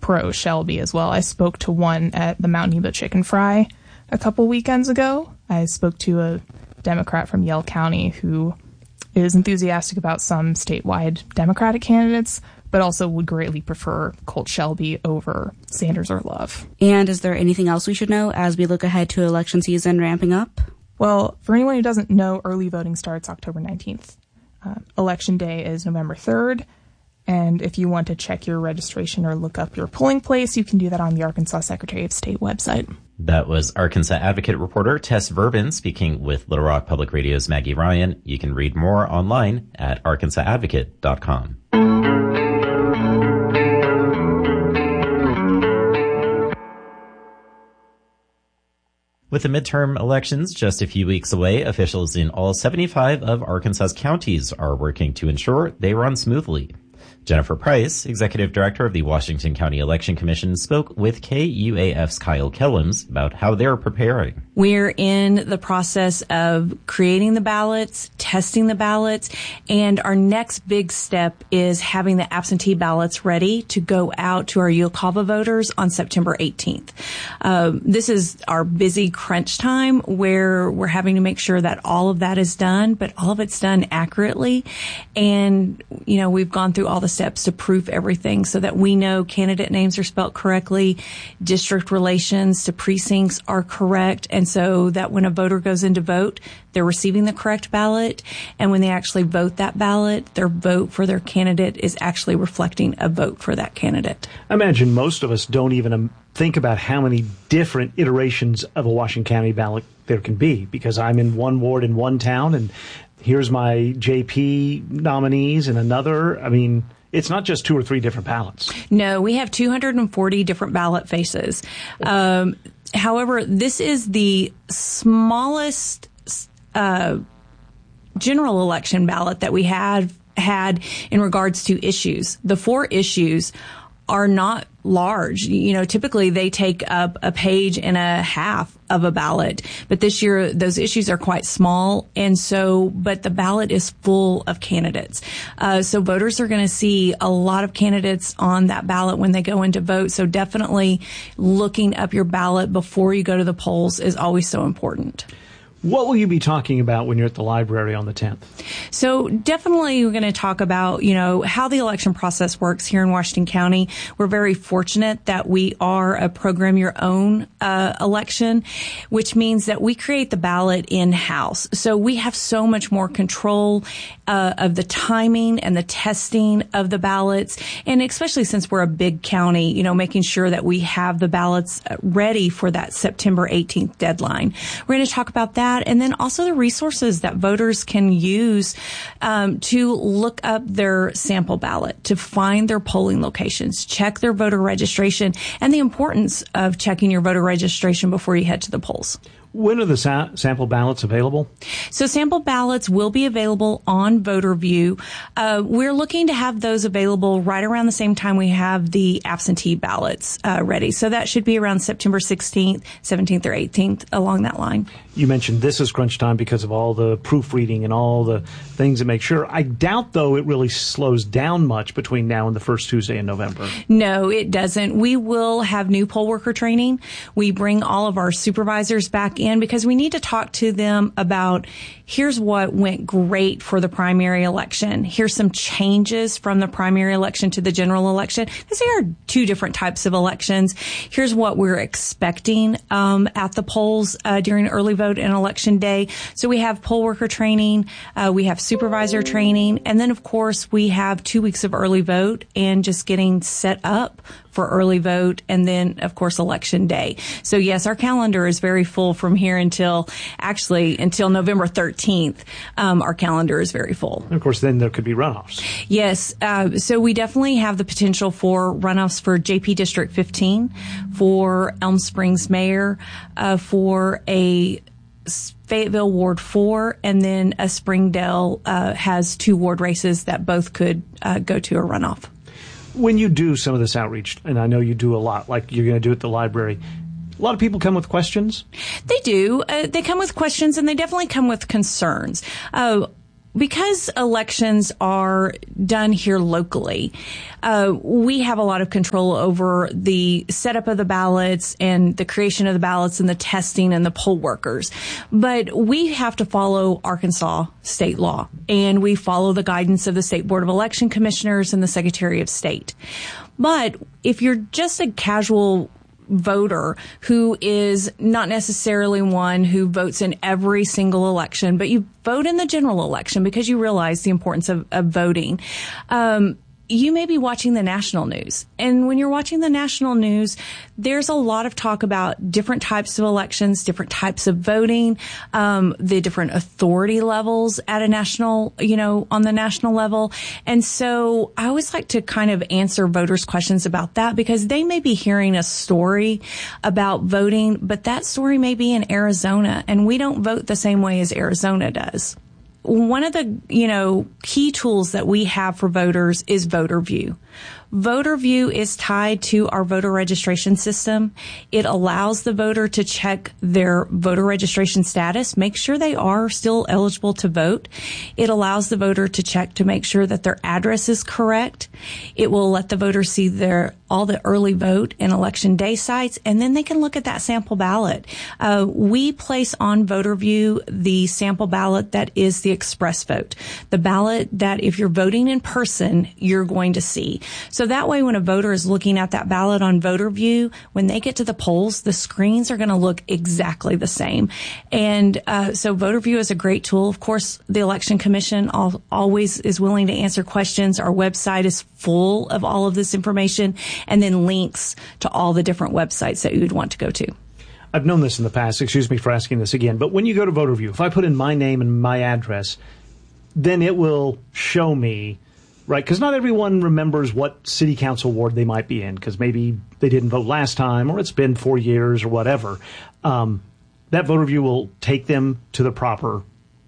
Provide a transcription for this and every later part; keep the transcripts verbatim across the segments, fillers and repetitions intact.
pro-Shelby as well. I spoke to one at the Mount Nebo Chicken Fry a couple weekends ago. I spoke to a Democrat from Yell County who is enthusiastic about some statewide Democratic candidates, but also would greatly prefer Colt Shelby over Sanders or Love. And is there anything else we should know as we look ahead to election season ramping up? Well, for anyone who doesn't know, early voting starts October nineteenth. Uh, Election Day is November third. And if you want to check your registration or look up your polling place, you can do that on the Arkansas Secretary of State website. That was Arkansas Advocate reporter Tess Verbin speaking with Little Rock Public Radio's Maggie Ryan. You can read more online at arkansas advocate dot com. With the midterm elections just a few weeks away, officials in all seventy-five of Arkansas's counties are working to ensure they run smoothly. Jennifer Price, Executive Director of the Washington County Election Commission, spoke with K U A F's Kyle Kellums about how they're preparing. We're in the process of creating the ballots, testing the ballots, and our next big step is having the absentee ballots ready to go out to our Uocava voters on September eighteenth. Um, this is our busy crunch time where we're having to make sure that all of that is done, but all of it's done accurately. And, you know, we've gone through all the steps to proof everything so that we know candidate names are spelled correctly, district relations to precincts are correct, and so that when a voter goes in to vote, they're receiving the correct ballot, and when they actually vote that ballot, their vote for their candidate is actually reflecting a vote for that candidate. I imagine most of us don't even um, think about how many different iterations of a Washington County ballot there can be, because I'm in one ward in one town, and here's my J P nominees in another. I mean, it's not just two or three different ballots. No, we have two hundred forty different ballot faces. Um, however, this is the smallest uh, general election ballot that we had had in regards to issues. The four issues are not large. You know, typically they take up a page and a half of a ballot, but this year those issues are quite small. And so, but the ballot is full of candidates. Uh, so voters are going to see a lot of candidates on that ballot when they go in to vote. So definitely looking up your ballot before you go to the polls is always so important. What will you be talking about when you're at the library on the tenth? So definitely we're going to talk about, you know, how the election process works here in Washington County. We're very fortunate that we are a program your own uh, election, which means that we create the ballot in-house. So we have so much more control uh, of the timing and the testing of the ballots. And especially since we're a big county, you know, making sure that we have the ballots ready for that September eighteenth deadline. We're going to talk about that. And then also the resources that voters can use um, to look up their sample ballot, to find their polling locations, check their voter registration, and the importance of checking your voter registration before you head to the polls. When are the sa- sample ballots available? So sample ballots will be available on VoterView. Uh, we're looking to have those available right around the same time we have the absentee ballots uh, ready. So that should be around September sixteenth, seventeenth, or eighteenth, along that line. You mentioned this is crunch time because of all the proofreading and all the things that make sure. I doubt, though, it really slows down much between now and the first Tuesday in November. No, it doesn't. We will have new poll worker training. We bring all of our supervisors back in because we need to talk to them about here's what went great for the primary election. Here's some changes from the primary election to the general election, because there are two different types of elections. Here's what we're expecting um, at the polls uh, during early vote and election day. So we have poll worker training, uh, we have supervisor training, and then of course we have two weeks of early vote and just getting set up for early vote, and then, of course, election day. So, yes, our calendar is very full from here until, actually, until November thirteenth. Um, our calendar is very full. And of course, then there could be runoffs. Yes. Uh, so we definitely have the potential for runoffs for J P District fifteen, for Elm Springs Mayor, uh, for a Fayetteville Ward four, and then a Springdale uh, has two ward races that both could uh, go to a runoff. When you do some of this outreach, and I know you do a lot, like you're going to do at the library, a lot of people come with questions? They do. Uh, they come with questions, and they definitely come with concerns. Uh, because elections are done here locally, uh, we have a lot of control over the setup of the ballots and the creation of the ballots and the testing and the poll workers. But we have to follow Arkansas state law, and we follow the guidance of the State Board of Election Commissioners and the Secretary of State. But if you're just a casual voter who is not necessarily one who votes in every single election, but you vote in the general election because you realize the importance of, of voting, um, you may be watching the national news. And when you're watching the national news, there's a lot of talk about different types of elections, different types of voting, um, the different authority levels at a national, you know, on the national level. And so I always like to kind of answer voters' questions about that, because they may be hearing a story about voting, but that story may be in Arizona, and we don't vote the same way as Arizona does. One of the, you know, key tools that we have for voters is VoterView. VoterView is tied to our voter registration system. It allows the voter to check their voter registration status, make sure they are still eligible to vote. It allows the voter to check to make sure that their address is correct. It will let the voter see their all the early vote and election day sites, and then they can look at that sample ballot. Uh, we place on VoterView the sample ballot that is the express vote, the ballot that if you're voting in person, you're going to see. So that way, when a voter is looking at that ballot on VoterView, when they get to the polls, the screens are going to look exactly the same. And uh, so VoterView is a great tool. Of course, the Election Commission al- always is willing to answer questions. Our website is full of all of this information, and then links to all the different websites that you would want to go to. I've known this in the past. Excuse me for asking this again. But when you go to VoterView, if I put in my name and my address, then it will show me, right? Because not everyone remembers what city council ward they might be in, because maybe they didn't vote last time, or it's been four years or whatever. Um, that VoterView will take them to the proper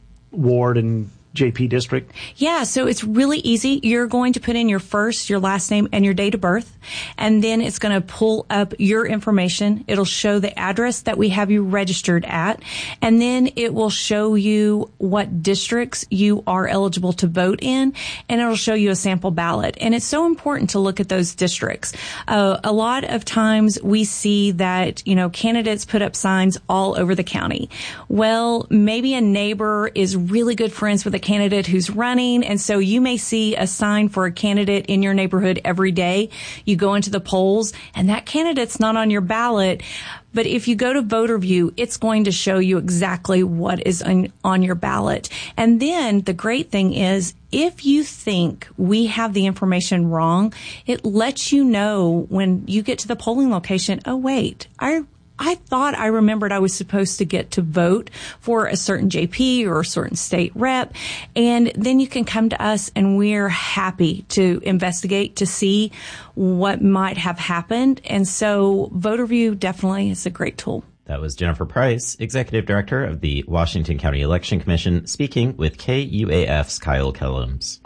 ward and J P district? Yeah, so it's really easy. You're going to put in your first, your last name, and your date of birth, and then it's going to pull up your information. It'll show the address that we have you registered at, and then it will show you what districts you are eligible to vote in, and it'll show you a sample ballot. And it's so important to look at those districts. Uh, a lot of times we see that, you know, candidates put up signs all over the county. Well, maybe a neighbor is really good friends with a candidate who's running, and so you may see a sign for a candidate in your neighborhood every day. You go into the polls, and that candidate's not on your ballot. But if you go to VoterView, it's going to show you exactly what is on, on your ballot. And then the great thing is, if you think we have the information wrong, it lets you know when you get to the polling location, oh, wait, I I thought I remembered I was supposed to get to vote for a certain J P or a certain state rep. And then you can come to us, and we're happy to investigate to see what might have happened. And so VoterView definitely is a great tool. That was Jennifer Price, Executive Director of the Washington County Election Commission, speaking with K U A F's Kyle Kellums.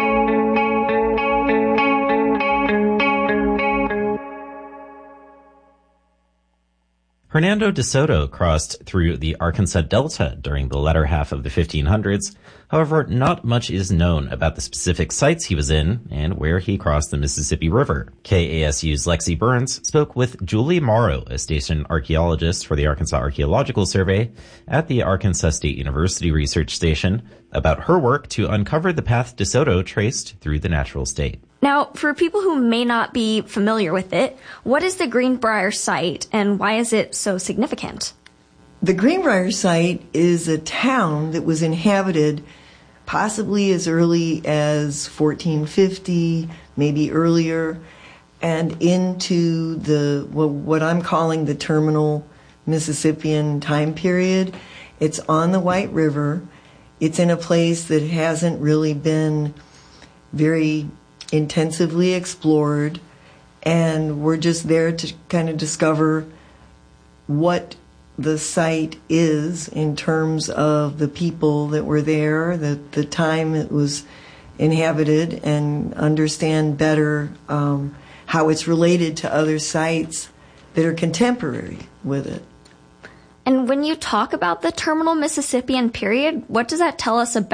Hernando de Soto crossed through the Arkansas Delta during the latter half of the fifteen hundreds. However, not much is known about the specific sites he was in and where he crossed the Mississippi River. K A S U's Lexi Burns spoke with Julie Morrow, a station archaeologist for the Arkansas Archaeological Survey at the Arkansas State University Research Station, about her work to uncover the path de Soto traced through the natural state. Now, for people who may not be familiar with it, what is the Greenbrier site and why is it so significant? The Greenbrier site is a town that was inhabited possibly as early as fourteen fifty, maybe earlier, and into the what I'm calling the terminal Mississippian time period. It's on the White River. It's in a place that hasn't really been very intensively explored, and we're just there to kind of discover what the site is in terms of the people that were there, the, the time it was inhabited, and understand better um, how it's related to other sites that are contemporary with it. And when you talk about the terminal Mississippian period, what does that tell us about the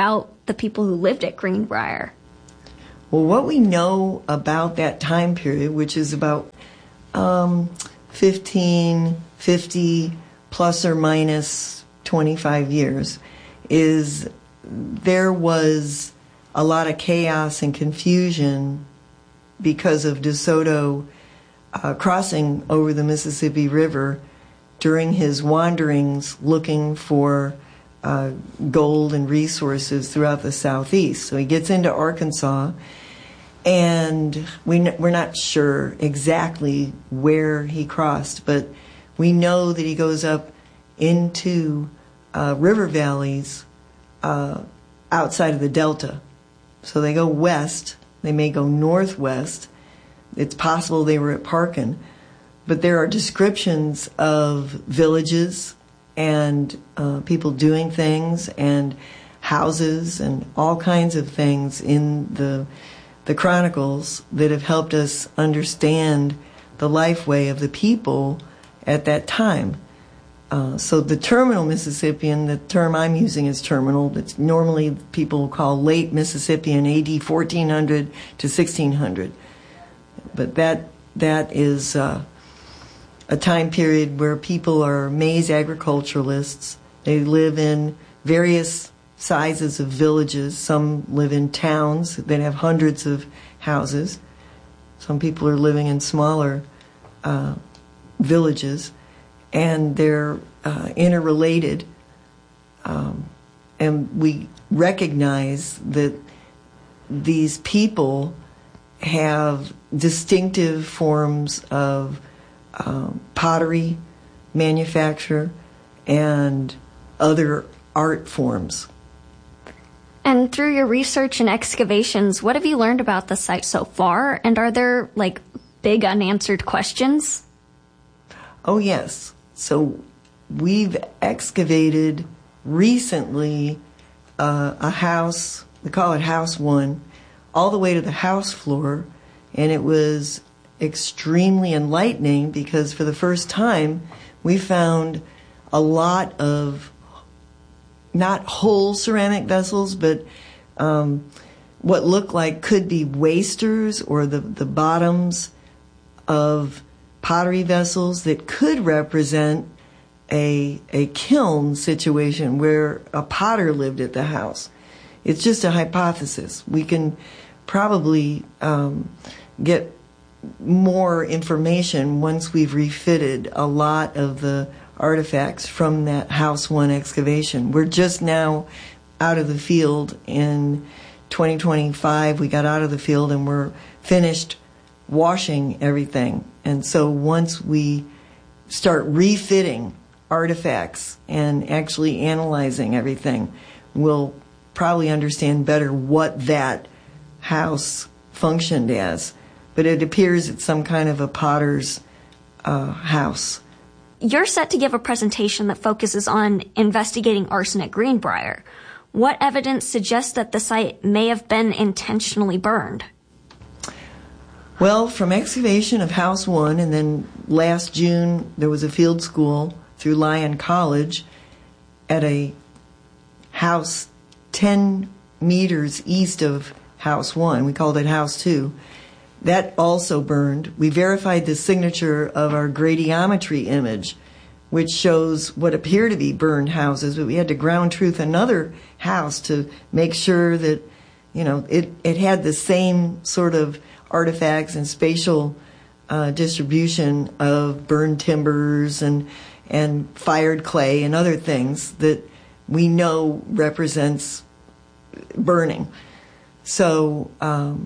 the people who lived at Greenbrier? Well, what we know about that time period, which is about um, fifteen fifty plus or minus twenty-five years, is there was a lot of chaos and confusion because of DeSoto uh, crossing over the Mississippi River during his wanderings looking for uh, gold and resources throughout the Southeast. So he gets into Arkansas, and we n- we're not sure exactly where he crossed, but we know that he goes up into uh, river valleys uh, outside of the Delta. So they go west, they may go northwest. It's possible they were at Parkin. But there are descriptions of villages and uh, people doing things and houses and all kinds of things in the the chronicles that have helped us understand the life way of the people at that time. Uh, so the terminal Mississippian, the term I'm using is terminal, that's normally people call late Mississippian, A D fourteen hundred to sixteen hundred. But that that is uh, a time period where people are maize agriculturalists. They live in various sizes of villages. Some live in towns that have hundreds of houses. Some people are living in smaller uh, villages, and they're uh, interrelated. Um, and we recognize that these people have distinctive forms of um, pottery manufacture and other art forms. And through your research and excavations, what have you learned about the site so far? And are there, like, big unanswered questions? Oh, yes. So we've excavated recently uh, a house, we call it House One, all the way to the house floor, and it was extremely enlightening because for the first time we found a lot of not whole ceramic vessels, but um, what looked like could be wasters or the, the bottoms of pottery vessels that could represent a a kiln situation where a potter lived at the house. It's just a hypothesis. We can probably um, get more information once we've refitted a lot of the artifacts from that House One excavation. We're just now out of the field in twenty twenty-five. We got out of the field and we're finished washing everything. And so once we start refitting artifacts and actually analyzing everything, we'll probably understand better what that house functioned as. But it appears it's some kind of a potter's uh, house. You're set to give a presentation that focuses on investigating arson at Greenbrier. What evidence suggests that the site may have been intentionally burned? Well, from excavation of House One, and then last June there was a field school through Lyon College at a house ten meters east of House One. We called it House Two. That also burned. We verified the signature of our gradiometry image, which shows what appear to be burned houses, but we had to ground truth another house to make sure that, you know, it, it had the same sort of artifacts and spatial uh, distribution of burned timbers and and fired clay and other things that we know represents burning. So um,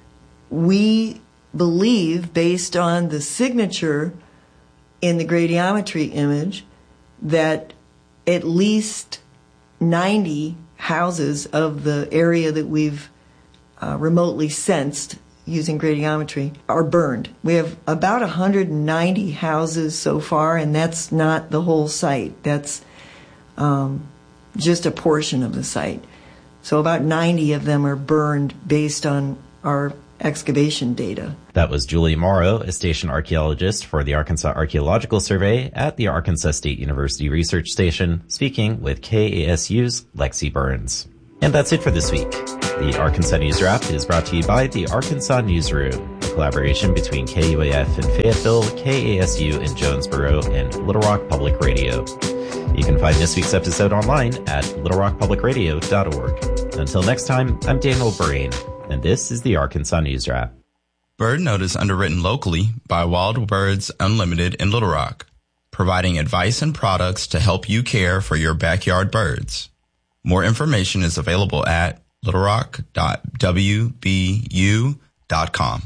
we believe, based on the signature in the gradiometry image, that at least ninety houses of the area that we've uh, remotely sensed using gradiometry are burned. We have about one hundred ninety houses so far, and that's not the whole site. That's um, just a portion of the site. So about ninety of them are burned based on our excavation data. That was Julie Morrow, a station archaeologist for the Arkansas Archaeological Survey at the Arkansas State University Research Station, speaking with K A S U's Lexi Burns. And that's it for this week. The Arkansas News Wrap is brought to you by the Arkansas Newsroom, a collaboration between K U A F in Fayetteville, K A S U in Jonesboro, and Little Rock Public Radio. You can find this week's episode online at little rock public radio dot org. Until next time, I'm Daniel Brain, and this is the Arkansas News Wrap. Bird Note is underwritten locally by Wild Birds Unlimited in Little Rock, providing advice and products to help you care for your backyard birds. More information is available at little rock dot w b u dot com.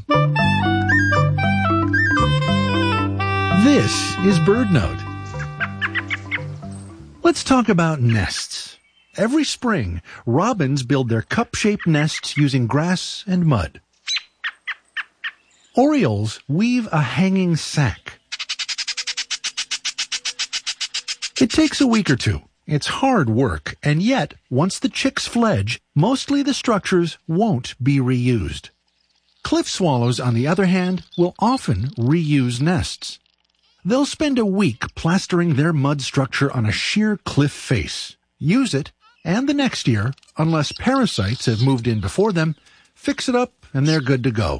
This is Bird Note. Let's talk about nests. Every spring, robins build their cup-shaped nests using grass and mud. Orioles weave a hanging sack. It takes a week or two. It's hard work, and yet, once the chicks fledge, mostly the structures won't be reused. Cliff swallows, on the other hand, will often reuse nests. They'll spend a week plastering their mud structure on a sheer cliff face, use it, and the next year, unless parasites have moved in before them, fix it up and they're good to go.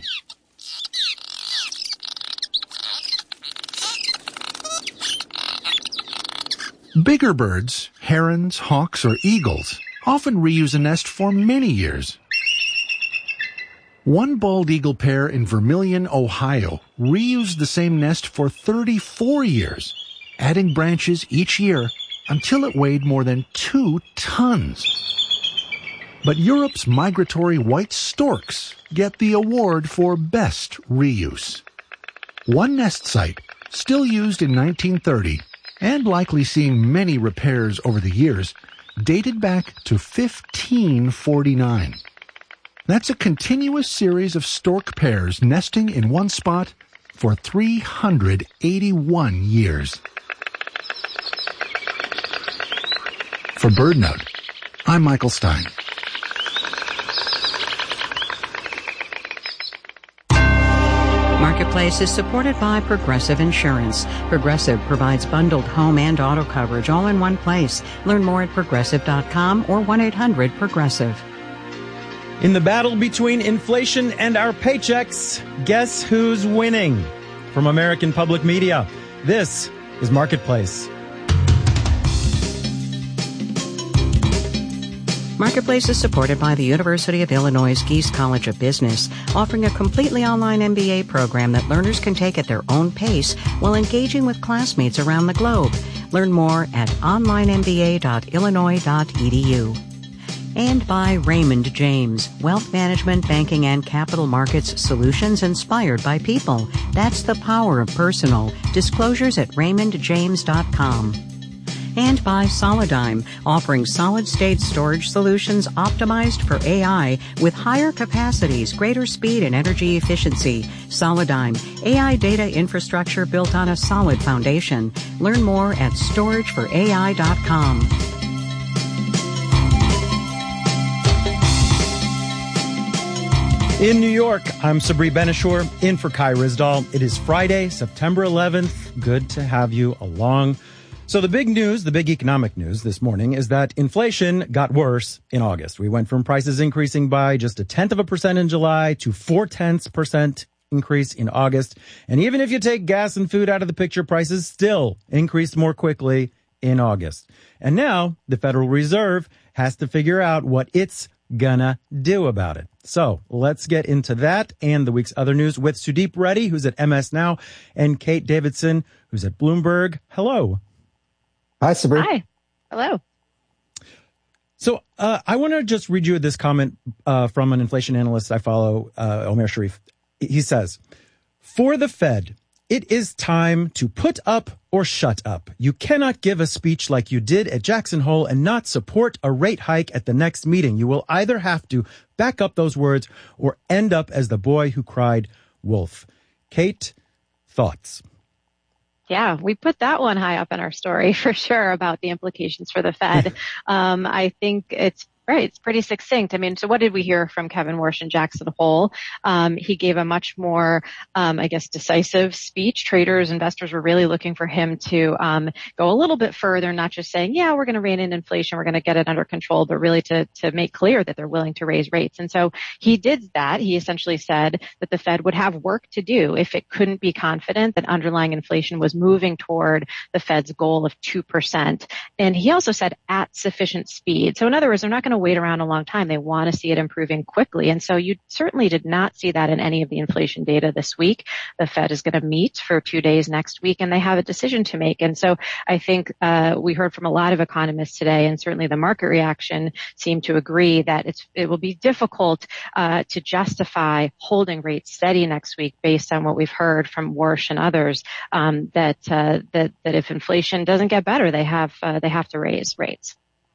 Bigger birds, herons, hawks, or eagles, often reuse a nest for many years. One bald eagle pair in Vermilion, Ohio, reused the same nest for thirty-four years, adding branches each year until it weighed more than two tons. But Europe's migratory white storks get the award for best reuse. One nest site, still used in nineteen thirty, and likely seeing many repairs over the years, dated back to fifteen forty-nine. That's a continuous series of stork pairs nesting in one spot for three hundred eighty-one years. For Bird Note, I'm Michael Stein. Marketplace is supported by Progressive Insurance. Progressive provides bundled home and auto coverage all in one place. Learn more at progressive dot com or one eight hundred progressive. In the battle between inflation and our paychecks, guess who's winning? From American Public Media, this is Marketplace. Marketplace is supported by the University of Illinois Geese College of Business, offering a completely online M B A program that learners can take at their own pace while engaging with classmates around the globe. Learn more at online m b a dot illinois dot e d u. And by Raymond James, wealth management, banking, and capital markets solutions inspired by people. That's the power of personal. Disclosures at raymond james dot com. And by Solidigm, offering solid-state storage solutions optimized for A I with higher capacities, greater speed, and energy efficiency. Solidigm, A I data infrastructure built on a solid foundation. Learn more at storage for a i dot com. In New York, I'm Sabri Benishore, in for Kai Rizdal. It is Friday, September eleventh. Good to have you along. So the big news, the big economic news this morning is that inflation got worse in August. We went from prices increasing by just a tenth of a percent in July to four-tenths percent increase in August. And even if you take gas and food out of the picture, prices still increased more quickly in August. And now the Federal Reserve has to figure out what it's gonna do about it. So let's get into that and the week's other news with Sudeep Reddy, who's at M S Now, and Kate Davidson, who's at Bloomberg. Hello. Hi, Sabri. Hi. Hello. So uh, I want to just read you this comment uh, from an inflation analyst I follow, uh, Omer Sharif. He says, for the Fed, it is time to put up or shut up. You cannot give a speech like you did at Jackson Hole and not support a rate hike at the next meeting. You will either have to back up those words or end up as the boy who cried wolf. Kate, thoughts? Yeah, we put that one high up in our story for sure about the implications for the Fed. um, I think it's Right. It's pretty succinct. I mean, so what did we hear from Kevin Warsh and Jackson Hole? Um, he gave a much more, um, I guess, decisive speech. Traders, investors were really looking for him to um, go a little bit further, not just saying, yeah, we're going to rein in inflation, we're going to get it under control, but really to, to make clear that they're willing to raise rates. And so he did that. He essentially said that the Fed would have work to do if it couldn't be confident that underlying inflation was moving toward the Fed's goal of two percent. And he also said at sufficient speed. So in other words, they're not going to wait around a long time. They want to see it improving quickly. And so you certainly did not see that in any of the inflation data this week. The Fed is going to meet for two days next week, and they have a decision to make. And so I think uh, we heard from a lot of economists today, and certainly the market reaction seemed to agree that it's, it will be difficult uh, to justify holding rates steady next week based on what we've heard from Warsh and others, um, that, uh, that that if inflation doesn't get better, they have uh, they have to raise rates.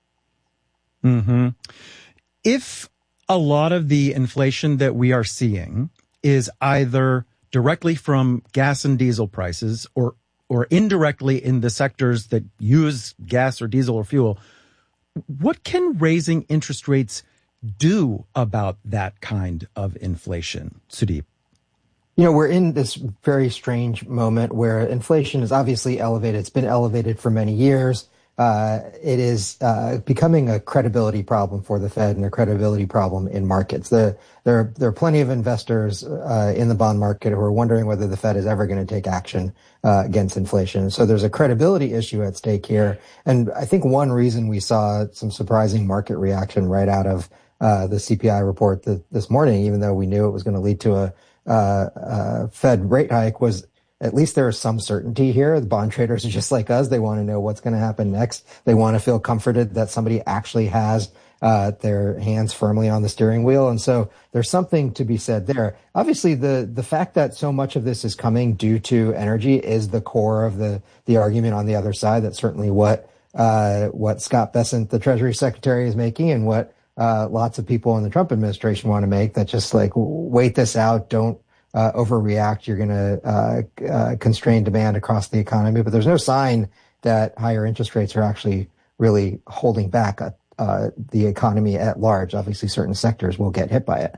Mm-hmm. If a lot of the inflation that we are seeing is either directly from gas and diesel prices or or indirectly in the sectors that use gas or diesel or fuel, what can raising interest rates do about that kind of inflation, Sudeep? You know, we're in this very strange moment where inflation is obviously elevated. It's been elevated for many years. Uh, it is uh, becoming a credibility problem for the Fed and a credibility problem in markets. The, there, there are plenty of investors uh, in the bond market who are wondering whether the Fed is ever going to take action uh, against inflation. So there's a credibility issue at stake here. And I think one reason we saw some surprising market reaction right out of uh, the C P I report th- this morning, even though we knew it was going to lead to a uh, uh, Fed rate hike, was at least there is some certainty here. The bond traders are just like us. They want to know what's going to happen next. They want to feel comforted that somebody actually has uh, their hands firmly on the steering wheel. And so there's something to be said there. Obviously, the the fact that so much of this is coming due to energy is the core of the the argument on the other side. That's certainly what uh, what Scott Bessent, the Treasury Secretary, is making, and what uh, lots of people in the Trump administration want to make. That just like wait this out, don't Uh, overreact, you're going to uh, uh, constrain demand across the economy. But there's no sign that higher interest rates are actually really holding back uh, uh, the economy at large. Obviously, certain sectors will get hit by it.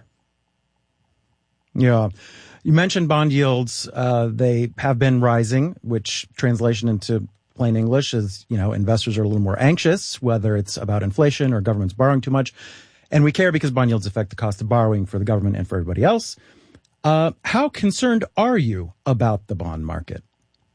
Yeah. You mentioned bond yields. Uh, they have been rising, which translation into plain English is, you know, investors are a little more anxious, whether it's about inflation or government's borrowing too much. And we care because bond yields affect the cost of borrowing for the government and for everybody else. Uh, how concerned are you about the bond market?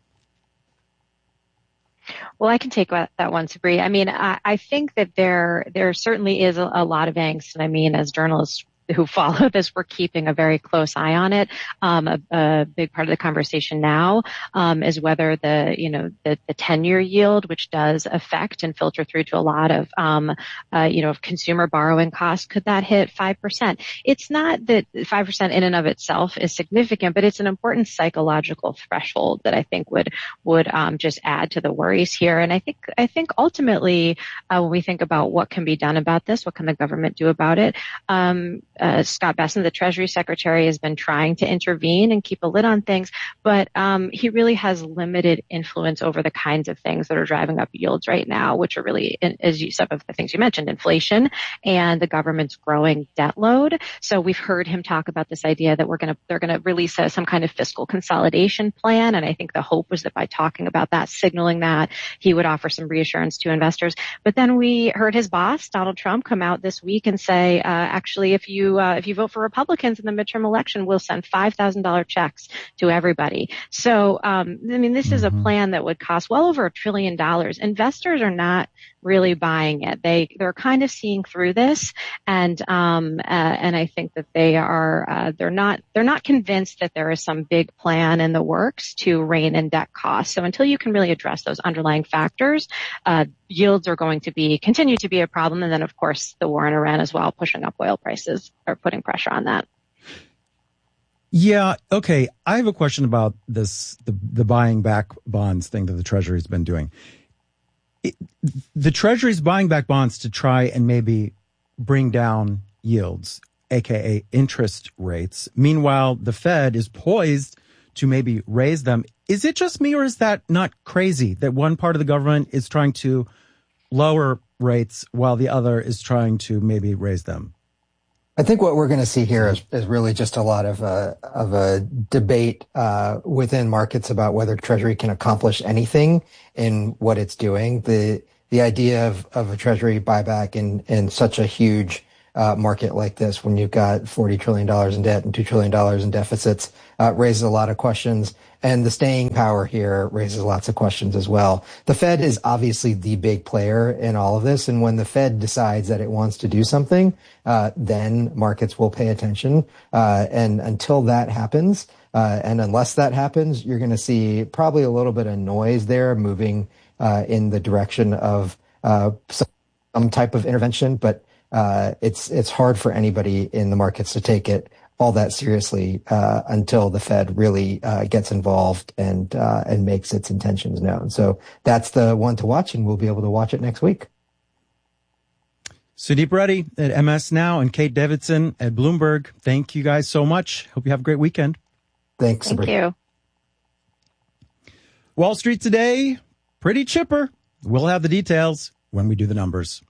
Well, I can take that one, Sabri. I mean, I, I think that there there certainly is a, a lot of angst. And I mean, as journalists who follow this, we're keeping a very close eye on it. Um, a, a big part of the conversation now um, is whether the, you know, the, the ten-year yield, which does affect and filter through to a lot of, um, uh, you know, consumer borrowing costs, could that hit five percent? It's not that five percent in and of itself is significant, but it's an important psychological threshold that I think would would um, just add to the worries here. And I think I think ultimately, uh, when we think about what can be done about this, what can the government do about it? Um, Uh, Scott Bessent, the Treasury Secretary, has been trying to intervene and keep a lid on things, but um, he really has limited influence over the kinds of things that are driving up yields right now, which are really, as you, some of the things you mentioned, inflation and the government's growing debt load. So we've heard him talk about this idea that we're going to, they're going to release a, some kind of fiscal consolidation plan, and I think the hope was that by talking about that, signaling that, he would offer some reassurance to investors. But then we heard his boss, Donald Trump, come out this week and say, uh, actually, if you Uh, if you vote for Republicans in the midterm election, we'll send five thousand dollars checks to everybody. So, um, I mean, this is a plan that would cost well over a trillion dollars. Investors are not really buying it. They, they're kind of seeing through this. And, um, uh, and I think that they are, uh, they're not, they're not convinced that there is some big plan in the works to rein in debt costs. So until you can really address those underlying factors, uh, yields are going to be, continue to be a problem. And then, of course, the war in Iran as well, pushing up oil prices or putting pressure on that. Yeah. Okay. I have a question about this, the, the buying back bonds thing that the Treasury's been doing. It, the Treasury's buying back bonds to try and maybe bring down yields, aka interest rates. Meanwhile, the Fed is poised to maybe raise them. Is it just me, or is that not crazy that one part of the government is trying to lower rates while the other is trying to maybe raise them? I think what we're going to see here is, is really just a lot of a, of a debate uh, within markets about whether Treasury can accomplish anything in what it's doing. The the idea of, of a Treasury buyback in, in such a huge uh, market like this, when you've got forty trillion dollars in debt and two trillion dollars in deficits, uh, raises a lot of questions. And the staying power here raises lots of questions as well. The Fed is obviously the big player in all of this. And when the Fed decides that it wants to do something, uh, then markets will pay attention. Uh, and until that happens, uh, and unless that happens, you're going to see probably a little bit of noise there moving uh, in the direction of uh, some type of intervention. But uh, it's it's hard for anybody in the markets to take it all that seriously uh, until the Fed really uh, gets involved and uh, and makes its intentions known. So that's the one to watch, and we'll be able to watch it next week. Sudeep Reddy at M S Now and Kate Davidson at Bloomberg. Thank you guys so much. Hope you have a great weekend. Thanks. Thank you. Wall Street today, pretty chipper. We'll have the details when we do the numbers.